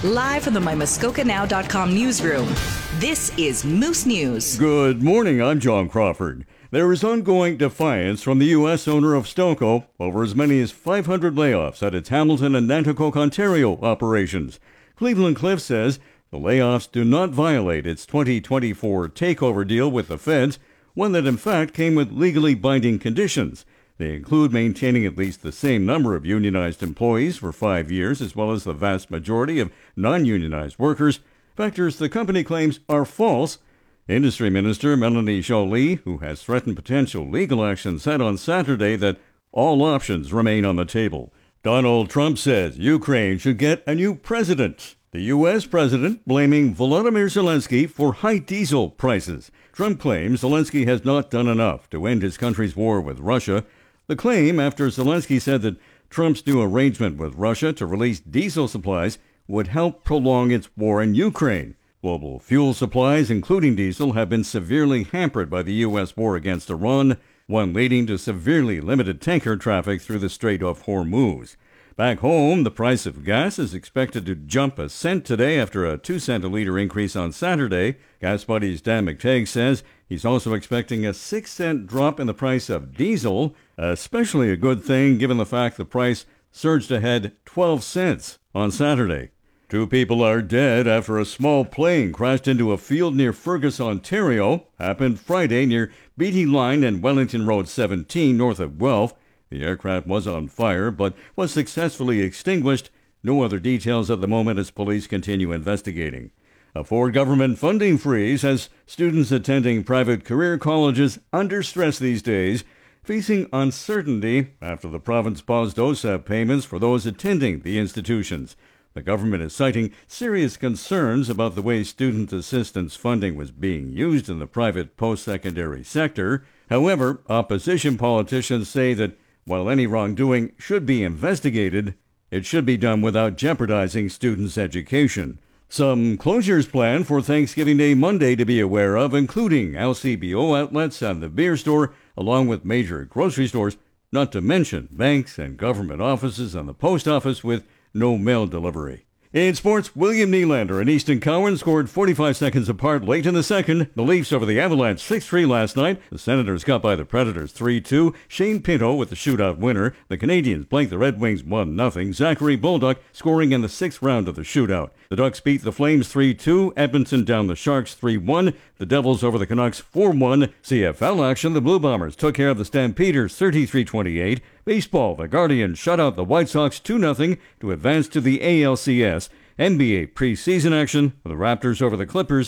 Live from the MyMuskokaNow.com newsroom, this is Moose News. Good morning, I'm John Crawford. There is ongoing defiance from the U.S. owner of Stelco over as many as 500 layoffs at its Hamilton and Nanticoke, Ontario operations. Cleveland Cliff says the layoffs do not violate its 2024 takeover deal with the feds, one that in fact came with legally binding conditions. They include maintaining at least the same number of unionized employees for 5 years, as well as the vast majority of non-unionized workers, factors the company claims are false. Industry Minister Melanie Joly, who has threatened potential legal action, said on Saturday that all options remain on the table. Donald Trump says Ukraine should get a new president. The U.S. president blaming Volodymyr Zelensky for high diesel prices. Trump claims Zelensky has not done enough to end his country's war with Russia. The claim after Zelensky said that Trump's new arrangement with Russia to release diesel supplies would help prolong its war in Ukraine. Global fuel supplies, including diesel, have been severely hampered by the U.S. war against Iran, one leading to severely limited tanker traffic through the Strait of Hormuz. Back home, the price of gas is expected to jump a cent today after a 2-cent a liter increase on Saturday. Gas Buddy's Dan McTagg says he's also expecting a 6-cent drop in the price of diesel, especially a good thing given the fact the price surged ahead 12 cents on Saturday. 2 people are dead after a small plane crashed into a field near Fergus, Ontario. Happened Friday near Beatty Line and Wellington Road 17 north of Guelph. The aircraft was on fire, but was successfully extinguished. No other details at the moment as police continue investigating. A Ford government funding freeze has students attending private career colleges under stress these days, facing uncertainty after the province paused OSAP payments for those attending the institutions. The government is citing serious concerns about the way student assistance funding was being used in the private post-secondary sector. However, opposition politicians say that while any wrongdoing should be investigated, it should be done without jeopardizing students' education. Some closures planned for Thanksgiving Day Monday to be aware of, including LCBO outlets and the beer store, along with major grocery stores, not to mention banks and government offices and the post office with no mail delivery. In sports, William Nylander and Easton Cowan scored 45 seconds apart late in the second. The Leafs over the Avalanche 6-3 last night. The Senators got by the Predators 3-2. Shane Pinto with the shootout winner. The Canadiens blanked the Red Wings 1-0. Zachary Bolduc scoring in the 6th round of the shootout. The Ducks beat the Flames 3-2. Edmonton down the Sharks 3-1. The Devils over the Canucks 4-1. CFL action, the Blue Bombers took care of the Stampeders 33-28. Baseball, the Guardians shut out the White Sox 2-0 to advance to the ALCS. NBA preseason action, the Raptors over the Clippers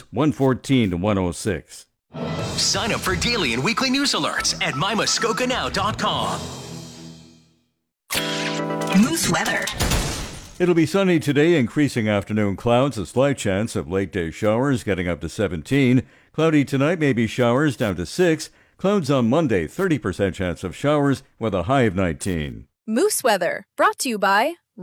114-106. Sign up for daily and weekly news alerts at MyMuskokaNow.com. Moose weather. It'll be sunny today, increasing afternoon clouds, a slight chance of late-day showers getting up to 17. Cloudy tonight, maybe showers down to 6. Clouds on Monday, 30% chance of showers with a high of 19. Moose weather, brought to you by